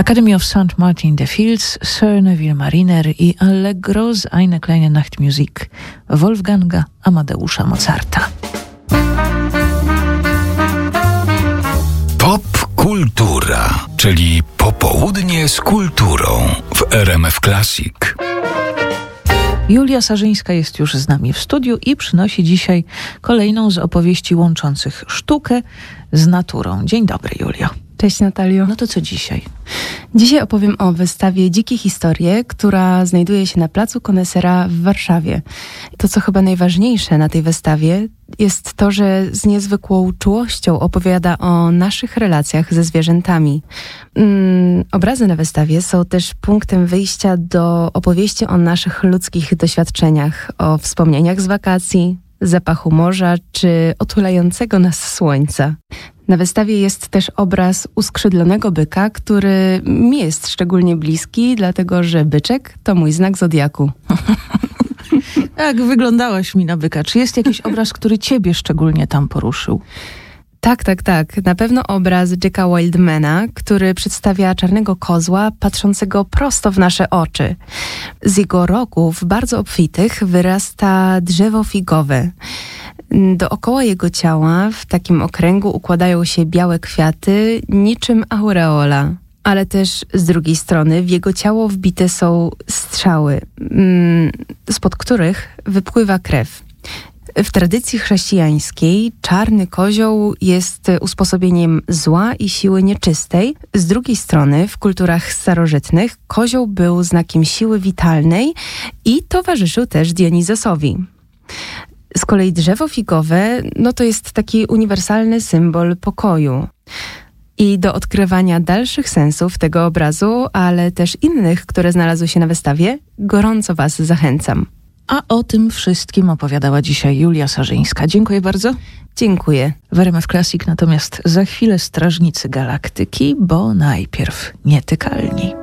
Academy of St. Martin-de-Fields, Sir Neville Mariner i Allegro z Eine kleine Nachtmusik Wolfganga Amadeusza Mozarta. Pop kultura, czyli popołudnie z kulturą w RMF Classic. Julia Sarzyńska jest już z nami w studiu i przynosi dzisiaj kolejną z opowieści łączących sztukę z naturą. Dzień dobry, Julio. Cześć, Natalio. No to co dzisiaj? Dzisiaj opowiem o wystawie Dzikie historie, która znajduje się na Placu Konesera w Warszawie. To, co chyba najważniejsze na tej wystawie, jest to, że z niezwykłą czułością opowiada o naszych relacjach ze zwierzętami. Obrazy na wystawie są też punktem wyjścia do opowieści o naszych ludzkich doświadczeniach, o wspomnieniach z wakacji, zapachu morza czy otulającego nas słońca. Na wystawie jest też obraz uskrzydlonego byka, który mi jest szczególnie bliski, dlatego że byczek to mój znak zodiaku. Jak wyglądałaś mi na byka? Czy jest jakiś obraz, który ciebie szczególnie tam poruszył? Tak. Na pewno obraz Jacka Wildmana, który przedstawia czarnego kozła patrzącego prosto w nasze oczy. Z jego rogów bardzo obfitych wyrasta drzewo figowe. Dookoła jego ciała w takim okręgu układają się białe kwiaty niczym aureola. Ale też z drugiej strony w jego ciało wbite są strzały, spod których wypływa krew. W tradycji chrześcijańskiej czarny kozioł jest usposobieniem zła i siły nieczystej. Z drugiej strony w kulturach starożytnych kozioł był znakiem siły witalnej i towarzyszył też Dionizosowi. Z kolei drzewo figowe, to jest taki uniwersalny symbol pokoju. I do odkrywania dalszych sensów tego obrazu, ale też innych, które znalazły się na wystawie, gorąco Was zachęcam. A o tym wszystkim opowiadała dzisiaj Julia Sarzyńska. Dziękuję bardzo. Dziękuję. W RMF Classic natomiast za chwilę Strażnicy Galaktyki, bo najpierw Nietykalni.